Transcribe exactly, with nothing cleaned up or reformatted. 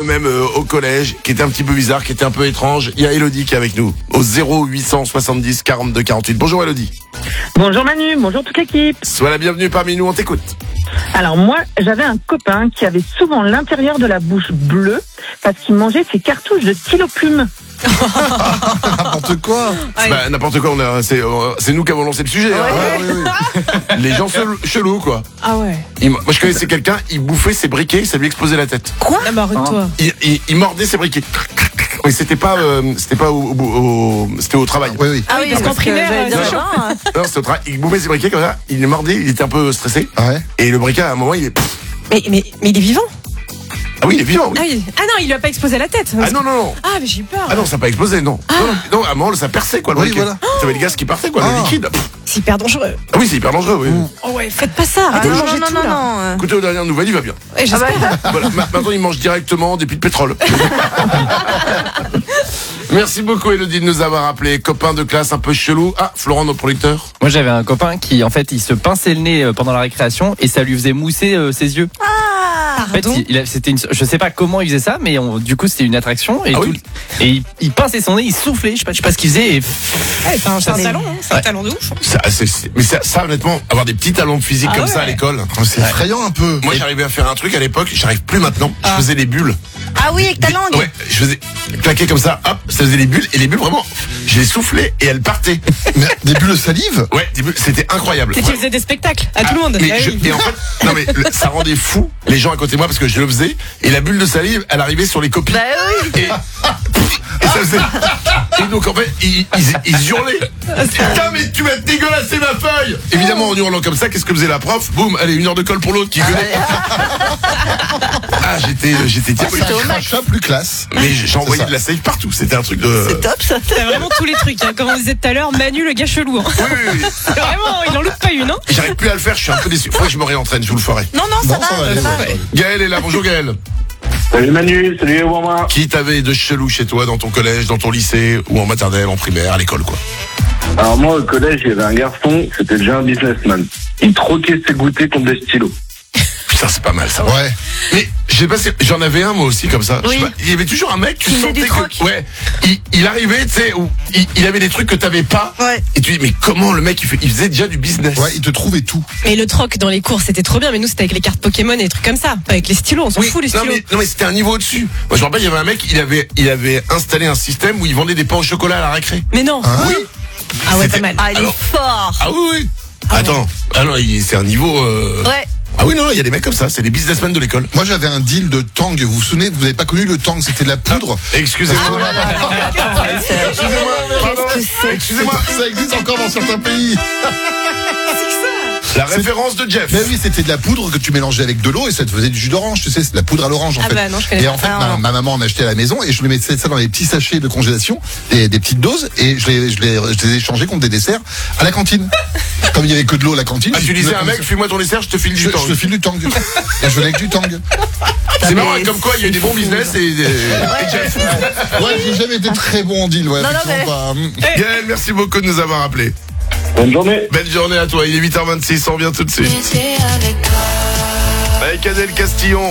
même euh, au collège, qui était un petit peu bizarre, qui était un peu étrange. Il y a Elodie qui est avec nous, au zéro huit cent soixante-dix quarante-deux quarante-huit. Bonjour Elodie. Bonjour Manu, bonjour toute l'équipe. Sois la bienvenue parmi nous, on t'écoute. Alors moi, j'avais un copain qui avait souvent l'intérieur de la bouche bleue parce qu'il mangeait ses cartouches de stylo plume. N'importe quoi. C'est bah, n'importe quoi, on a, c'est, euh, c'est nous qui avons lancé le sujet. Ouais. Hein. Ouais, oui, oui. Les gens chelous, chelous quoi. Ah ouais. Il, moi je connaissais quelqu'un, il bouffait ses briquets, ça lui explosait la tête. Quoi? Ah bah arrête-toi. Il, il, il mordait ses briquets. Mais c'était pas, euh, c'était pas au, au, au c'était au travail. Oui, oui. Ah oui, parce qu'en primaire, j'allais dire, c'est chaud. Non, c'était au travail. Il bouffait ses briquets comme ça, il les mordait, il était un peu stressé. Ouais. Et le briquet à un moment il est. Mais, mais, mais il est vivant. Ah oui, il est vivant, oui. Ah, oui. Ah non, il lui a pas explosé la tête. Ah non, non, non. Ah, mais j'ai eu peur. Ah non, ça n'a pas explosé, non. Non, non, non, à un moment, ça perçait, quoi, le Oui, briquet. voilà. T'avais le gaz qui partait, quoi, Ah. le liquide. C'est hyper dangereux. Ah oui, c'est hyper dangereux, oui. Oh ouais, faites pas ça. Ah Arrêtez de non, manger non, tout, non, là. non. Écoutez, aux dernières nouvelles, il va bien. Ouais, j'espère. Voilà, ma- maintenant, il mange directement des puits de pétrole. Merci beaucoup, Elodie, de nous avoir appelé. Copain de classe un peu chelou. Ah, Florent, notre producteur. Moi j'avais un copain qui en fait il se pinçait le nez euh, pendant la récréation et ça lui faisait mousser euh, ses yeux. Ah, En fait, il, il a- c'était une, je sais pas comment il faisait ça, mais on- du coup c'était une attraction et, Ah tout, oui. et il, il pinçait son nez, il soufflait, je sais pas, je sais pas ce qu'il faisait. Et... Ouais, c'est un, c'est un talent, hein. C'est un Ouais. talent de ouf. Ça, c'est- c'est- mais ça, ça, honnêtement, avoir des petits talents de physique Ah comme ouais. ça à l'école. C'est effrayant un peu. Moi, j'arrivais à faire un truc à l'époque, j'arrive plus maintenant. Je faisais des bulles. ah oui, avec ta langue. Ouais, je faisais claquer comme ça, hop, ça faisait des bulles, et les bulles, vraiment, je les soufflais et elles partaient. Mais des bulles de salive. Ouais, des bulles, c'était incroyable. Tu faisais des spectacles à Ah, tout le monde. mais Ah je- oui. et en fait, non mais le- ça rendait fou les gens à côté de moi parce que je le faisais et la bulle de salive, elle arrivait sur les copies. Bah oui. Et, et ça faisait. Et donc en fait, ils, ils, ils hurlaient. Putain, mais tu vas dégueulasser ma feuille. Évidemment, en hurlant comme ça, qu'est-ce que faisait la prof? Boum, allez, une heure de colle pour l'autre qui gueulait. Ah, j'étais, j'étais diabolique. Un crachat plus classe. Mais j'ai envoyé ça. de la salive partout. C'était un truc de. C'est top ça. T'as vraiment tous les trucs, hein. Comme on disait tout à l'heure, Manu le gars chelou. Hein. Oui, oui, oui. C'est vraiment, il en loupe pas une, hein. Et j'arrive plus à le faire. Je suis un peu déçu. Faut que je me réentraîne. Je vous le ferai. Non, non, ça Bon, va. ça va ça aller, va. ouais, ouais. Gaël est là. Bonjour Gaël. Salut Manu, salut Obama. Qui t'avait de chelou chez toi, dans ton collège, dans ton lycée, ou en maternelle, en primaire, à l'école, quoi? Alors moi au collège, il y avait un garçon, c'était déjà un businessman. Il troquait ses goûters contre des stylos. Putain, c'est pas mal ça. Ouais. Mais je sais pas si j'en avais un moi aussi comme ça. Je sais Oui. pas, il y avait toujours un mec, tu Qui faisait sentais du que troc. ouais, il, il arrivait, tu sais, où il, il avait des trucs que t'avais pas. Ouais. Et tu dis mais comment le mec il fait, il faisait déjà du business. Ouais, il te trouvait tout. Mais le troc dans les cours, c'était trop bien. Mais nous, c'était avec les cartes Pokémon et des trucs comme ça. Pas avec les stylos, on s'en Oui, fout, les non stylos. mais, non mais c'était un niveau au-dessus. Moi je me rappelle, il y avait un mec, il avait, il avait installé un système où il vendait des pains au chocolat à la récré. Mais non. Hein? Oui. Ah ouais, C'était- pas mal. Ah, il Alors- est fort. Ah oui oui. Attends, ah non, il- c'est un niveau. Euh... Ouais. Ah oui non, il y a des mecs comme ça, c'est des businessmen de l'école. Moi, j'avais un deal de tang. Vous vous souvenez, vous n'avez pas connu le tang, c'était de la poudre. Excusez-moi. Excusez-moi. Pardon. Qu'est-ce que c'est? Excusez-moi. Ça existe encore dans certains pays. La référence de Jeff. Mais oui, c'était de la poudre que tu mélangeais avec de l'eau et ça te faisait du jus d'orange, tu sais, c'est de la poudre à l'orange en Ah fait. bah non, je connais et pas. en fait, Ah, ma, non. ma maman en achetait à la maison et je lui mettais ça dans les petits sachets de congélation, des, des petites doses, et je les, je les, je les échangeais contre des desserts à la cantine. Comme il y avait que de l'eau à la cantine. Ah, je- tu disais je- à un mec, file-moi ton dessert, je te file je, du temps. je te file du tang. Et je venais avec du tang. C'est marrant, mais comme quoi il y a eu des bons business et, et, et Jeff. Ouais, j'ai jamais été très bon en deal, ouais, Non, non, effectivement pas. Gaël, merci beaucoup de nous avoir appelés. Bonne journée. Belle journée à toi, il est huit heures vingt-six, on revient tout de suite. Avec Adèle Castillon.